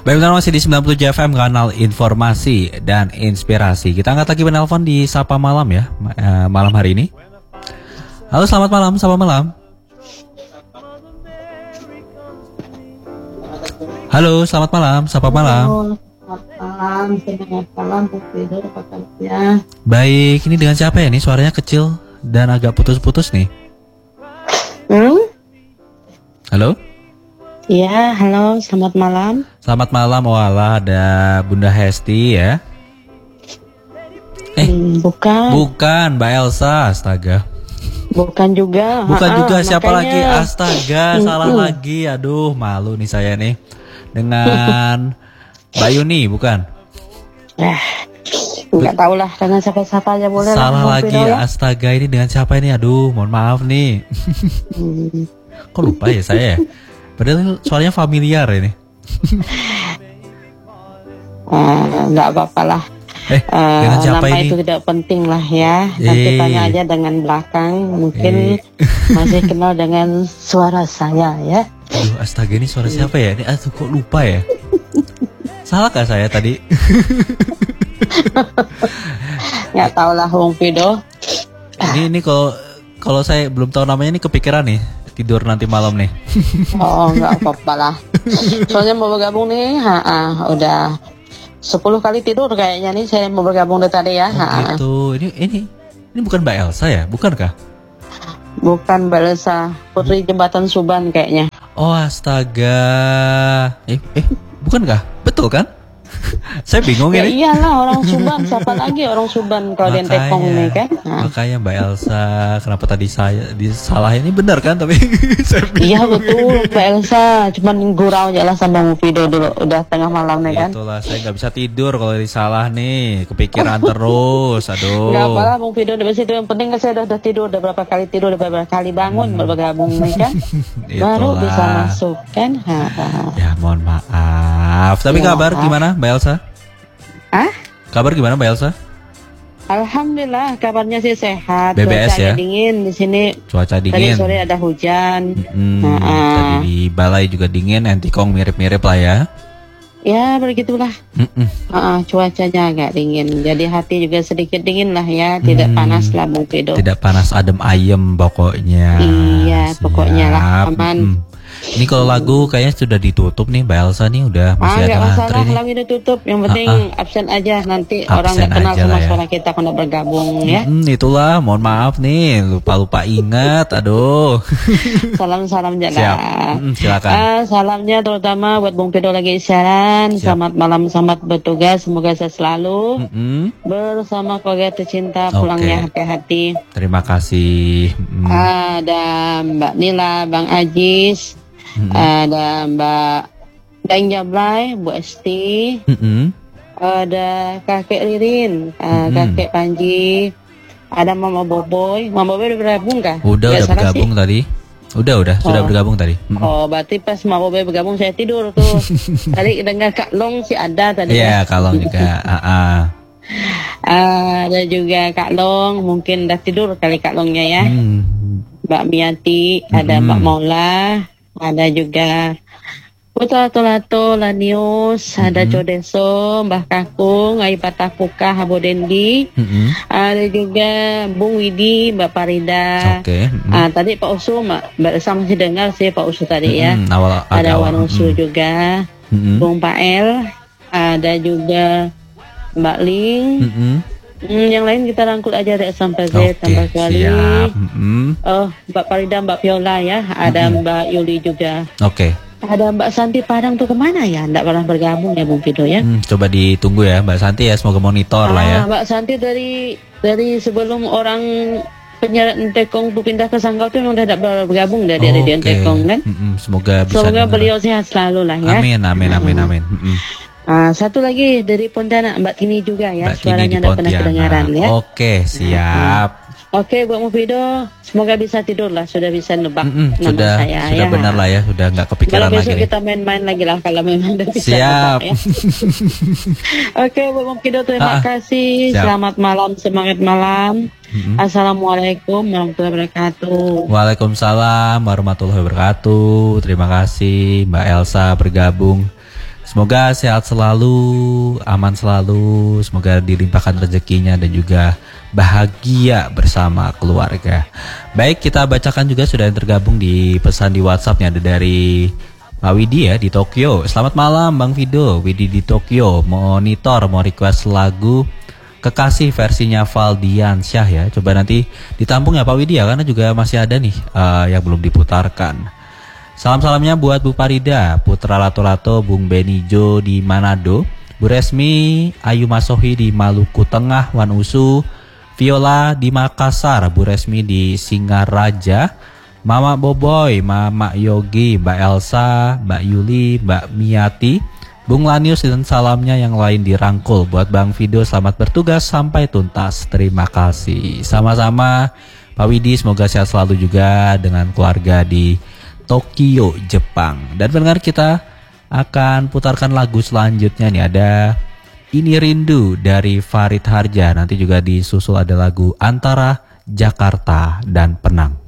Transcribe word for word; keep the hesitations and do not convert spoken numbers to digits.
Baik, benar masih di sembilan puluh tujuh F M, kanal informasi dan inspirasi. Kita angkat lagi penelpon di Sapa Malam ya, uh, malam hari ini. Halo, selamat malam, Sapa Malam. Halo, selamat malam, Sapa Malam. Selamat malam, selamat malam, Bu Fido, apa kabarnya? Baik, ini dengan siapa ya? Nih suaranya kecil dan agak putus-putus nih. Hmm? Halo? Iya, halo, selamat malam. Selamat malam, wala, ada Bunda Hesti ya. Eh, hmm, bukan. Bukan, Mbak Elsa, astaga. Bukan juga. Bukan Ha-ha, juga, siapa makanya... lagi? Astaga, salah Mm-mm. lagi. Aduh, malu nih saya nih. Dengan Mbak Yuni, bukan? Eh, nggak tahu lah, dengan siapa-siapa aja boleh. Salah lah, lagi, ya? astaga, ini dengan siapa ini? Aduh, mohon maaf nih. hmm. Kok lupa ya saya? Padahal soalnya familiar ini. uh, Nggak apa-apa lah. Eh, uh, dengan siapa nama ini? itu tidak penting lah ya. Nanti Eh. tanya aja dengan belakang. Mungkin Eh. masih kenal dengan suara saya ya. Aduh, astaga, ini suara siapa ya? Ini aduh, kok lupa ya? Salah kah saya tadi? Nggak tahu lah, Bung Fido. Ini ini kalau kalau saya belum tahu namanya, ini kepikiran nih tidur nanti malam nih. Oh, nggak apa-apa lah. Soalnya mau bergabung nih, ha, ha, udah sepuluh kali tidur kayaknya nih saya mau bergabung dari tadi ya. Oh, Ha. gitu. Ini ini ini bukan Mbak Elsa ya? Bukankah? Bukan Mbak Elsa, Putri Jembatan Suban kayaknya. Oh, astaga. Eh eh bukankah? Betul kan? Saya bingung Ya ini. iyalah, orang Suban, siapa lagi orang Suban kalau di Tekong nih kan? Ha. Makanya Mbak Elsa, kenapa tadi saya disalahin? Ini benar kan? Tapi saya bingung. Iya betul, Mbak Elsa. Cuman gurau aja lah sama Bung Fido dulu. Udah tengah malam nih kan? Itulah, saya nggak bisa tidur kalau disalah nih. Kepikiran terus, aduh. Nggak apa-apa Bung Fido, dari situ yang penting kan saya udah, udah tidur, udah berapa kali tidur, udah berapa kali bangun, hmm. bergabung nih kan? Baru Itulah. bisa masuk kan? Ha, ha. Ya mohon maaf. Tapi Ya, kabar maaf. gimana Mbak Elsa? Ah? Kabar gimana Mbak Elsa? Alhamdulillah kabarnya sih sehat. B B S Cuacanya ya? dingin di sini. Cuaca Tadi dingin. sore ada hujan. Hmm, Nah, tadi di balai juga dingin, Antikong mirip-mirip lah ya. Ya begitulah. Mm-mm. Uh, cuacanya agak dingin. Jadi hati juga sedikit dingin lah ya. Tidak Hmm. panas lah Bung Fido. Tidak panas, adem ayem pokoknya. Iya, pokoknya lah, Siap. aman. Mm. Ini kalau lagu kayaknya sudah ditutup nih Mbak Elsa nih, udah Ah, masih nggak ada masalah antri nih. kalau ini tutup. Yang penting Ah, absen aja. Nanti Absen orang nggak kenal aja sama lah ya. suara kita kalau nggak bergabung ya. Mm, itulah, mohon maaf nih, lupa-lupa ingat, aduh. Salam-salam jalan. Siap. Mm, silakan. Ah, salamnya terutama buat Bung Fido lagi siaran. Siap. Selamat malam, selamat bertugas. Semoga sehat selalu. Mm-mm. Bersama keluarga tercinta, Oke. pulangnya hati-hati. Terima kasih. Mm. Ada Mbak Nila, Bang Ajis, Mm-mm. ada Mbak Daeng Jablay, Bu Esti, Mm-mm. ada Kakek Ririn, uh, Mm-mm. Kakek Panji, ada Mama Boboy. Mama Boboy udah bergabung kah? Udah Nggak udah salah bergabung sih. tadi. Udah udah sudah Oh. bergabung tadi. Mm-mm. Oh, berarti pas Mama Boboy bergabung saya tidur tuh. Tadi dengar Kak Long sih ada tadi. Iya, ya. kalau juga. ah, ah. Ah, ada juga Kak Long, mungkin udah tidur kali Kak Longnya ya. Hmm. Mbak Miati, ada Mm-mm. Mbak Maula, ada juga Putra Tolato, Lanius, ada Mm-mm. Codeso, Mbah Kakung, Ai Patapuka, Habodendi, Mm-mm. ada juga Bung Widi, Mbak Parida. Oke. Mm-mm. Ah, tadi Pak Usu, Mbak Mbak Elsa masih dengar sih Pak Usu tadi ya. Mm-mm. Awal agak Ada awal. Wan Usu Mm-mm. juga, Mm-mm. Bung Pael, ada juga Mbak Ling. Mm-mm. Hmm, yang lain kita rangkul aja dari sampai Z Oke, tambah kali. siap. Mm-mm. Oh, Mbak Parida, Mbak Viola ya, ada Mm-mm. Mbak Yuli juga. Oke. Ada Mbak Santi Padang tuh kemana ya? Nggak pernah bergabung ya Bung Fido ya. Hmm, coba ditunggu ya Mbak Santi ya, semoga monitor lah ya. Ah, Mbak Santi dari dari sebelum orang penyiaran Entekong tuh pindah ke Sanggau tuh memang udah tidak bergabung dari dari Oke. Entekong kan. Mm-mm. Semoga bisa. Semoga denger. beliau sehat selalu lah ya. Amin amin amin amin. Mm-mm. Ah, satu lagi dari Pontianak Mbak Tini juga ya. Mbak Tini Suaranya di tidak pernah Pontianak. kedengaran ya. Oke, siap. Oke, Bung Fido, semoga bisa tidur lah, sudah bisa nebak Mm-mm. nama Sudah saya sudah ya. benar lah ya, sudah nggak Kalau kepikiran lagi besok nih. kita main-main lagi lah kalau memang udah bisa Siap. nebak ya. Oke, Bung Fido, terima Ah, ah. kasih. Siap. Selamat malam, semangat malam. Mm-mm. Assalamualaikum warahmatullahi wabarakatuh. Waalaikumsalam warahmatullahi wabarakatuh. Terima kasih Mbak Elsa bergabung Semoga sehat selalu, aman selalu, semoga dilimpahkan rezekinya dan juga bahagia bersama keluarga. Baik, kita bacakan juga sudah yang tergabung di pesan di WhatsAppnya, ada dari Pak Widi ya di Tokyo. Selamat malam Bang Fido, Widi di Tokyo, monitor mau request lagu Kekasih versinya Valdian Syah ya. Coba nanti ditampung ya Pak Widi ya, karena juga masih ada nih uh, yang belum diputarkan. Salam-salamnya buat Bu Parida, Putra Lato-Lato, Bung Benijo di Manado, Bu Resmi, Ayu Masohi di Maluku Tengah, Wan Usu, Viola di Makassar, Bu Resmi di Singaraja, Mama Boboy, Mama Yogi, Mbak Elsa, Mbak Yuli, Mbak Miati, Bung Lanius dan salamnya yang lain dirangkul. Buat Bang Fido, selamat bertugas sampai tuntas. Terima kasih. Sama-sama Pak Widi, semoga sehat selalu juga dengan keluarga di Tokyo, Jepang. Dan pendengar, kita akan putarkan lagu selanjutnya nih. Ada Ini Rindu dari Farid Harja. Nanti juga disusul ada lagu Antara Jakarta dan Penang.